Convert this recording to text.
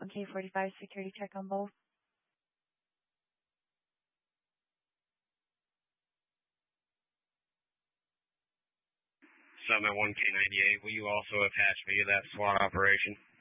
on K45 security check on both. 7 at 1K98, will you also attach me to that SWAT operation?